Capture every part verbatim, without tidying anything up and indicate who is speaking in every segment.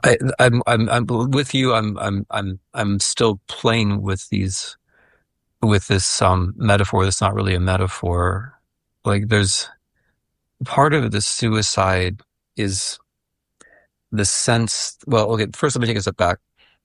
Speaker 1: I, I'm, I'm, I'm with you. I'm, I'm, I'm, I'm still playing with these, with this, um, metaphor that's not really a metaphor. Like there's part of the suicide is the sense, well, okay, first let me take a step back.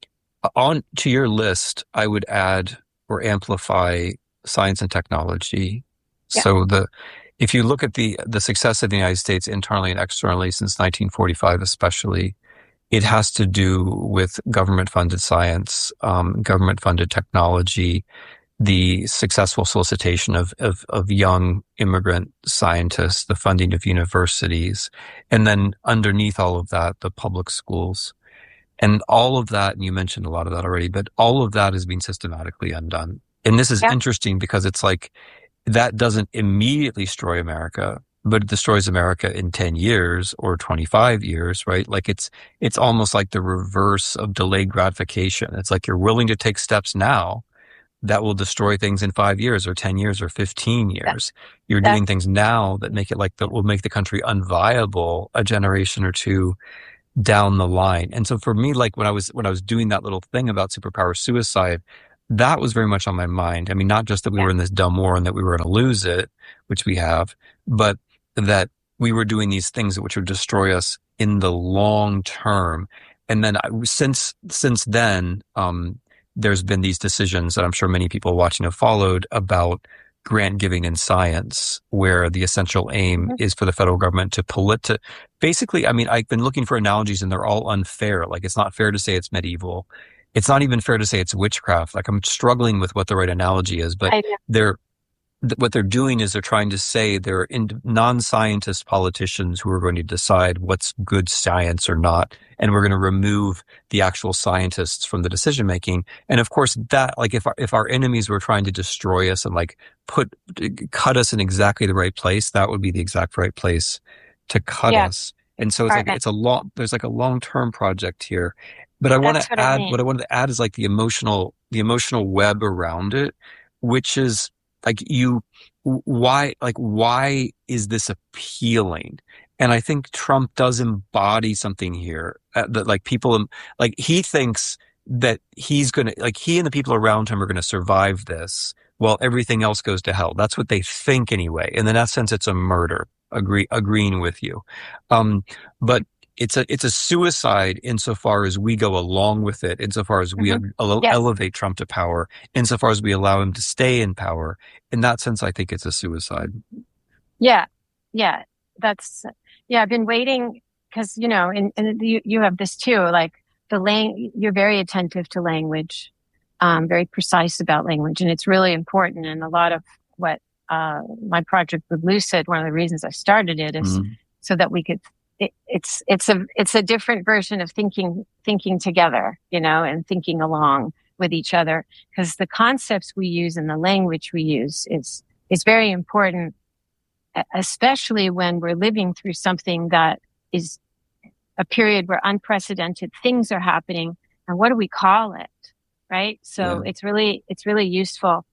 Speaker 1: On to your list, I would add or amplify science and technology.
Speaker 2: Yeah.
Speaker 1: So the, if you look at the, the success of the United States internally and externally since nineteen forty-five, especially, it has to do with government funded science, um, government funded technology, the successful solicitation of, of, of young immigrant scientists, the funding of universities, and then underneath all of that, the public schools. And all of that, and you mentioned a lot of that already, but all of that is being systematically undone. And this is
Speaker 2: Yeah.
Speaker 1: interesting because it's like that doesn't immediately destroy America, but it destroys America in ten years or twenty-five years, right? Like it's, it's almost like the reverse of delayed gratification. It's like you're willing to take steps now that will destroy things in five years or ten years or fifteen
Speaker 2: That,
Speaker 1: years. You're
Speaker 2: that,
Speaker 1: doing things now that make it like that will make the country unviable a generation or two down the line. And so for me, like when I was, when I was doing that little thing about superpower suicide, that was very much on my mind. I mean, not just that we
Speaker 2: yeah.
Speaker 1: were in this dumb war and that we were going to lose it, which we have, but that we were doing these things which would destroy us in the long term. And then I, since, since then, um, there's been these decisions that I'm sure many people watching have followed about grant giving in science, where the essential aim
Speaker 2: Mhm.
Speaker 1: is for the federal government to polit to basically, I mean, I've been looking for analogies and they're all unfair. Like it's not fair to say it's medieval. It's not even fair to say it's witchcraft. Like I'm struggling with what the right analogy is, but
Speaker 2: I know.
Speaker 1: they're, th- what they're doing is they're trying to say they're in non-scientist politicians who are going to decide what's good science or not. And we're going to remove the actual scientists from the decision making. And of course that, like if our, if our enemies were trying to destroy us and like put, cut us in exactly the right place, that would be the exact right place to cut
Speaker 2: Yeah.
Speaker 1: us. And so it's like,
Speaker 2: Partner.
Speaker 1: it's a long, there's like a long-term project here. But I want to
Speaker 2: That's what I
Speaker 1: add,
Speaker 2: mean.
Speaker 1: what I wanted to add is like the emotional, the emotional web around it, which is like you, why, like, why is this appealing? And I think Trump does embody something here uh, that like people, like he thinks that he's going to, like he and the people around him are going to survive this while everything else goes to hell. That's what they think anyway. And in that sense, it's a murder. Agree, agreeing with you. Um, but it's a, it's a suicide insofar as we go along with it, insofar as we
Speaker 2: Hmm.
Speaker 1: ele-
Speaker 2: Yes.
Speaker 1: elevate Trump to power, insofar as we allow him to stay in power. In that sense, I think it's a suicide.
Speaker 2: Yeah. Yeah. That's, yeah, I've been waiting because, you know, and, and you, you have this too, like the lang, you're very attentive to language, um, very precise about language. And it's really important. And a lot of what, uh, my project with Lucid, one of the reasons I started it is
Speaker 1: Mm.
Speaker 2: so that we could, it, it's, it's a, it's a different version of thinking, thinking together, you know, and thinking along with each other. Because the concepts we use and the language we use is, is very important, especially when we're living through something that is a period where unprecedented things are happening. And what do we call it? Right. So
Speaker 1: Yeah.
Speaker 2: it's really, it's really useful.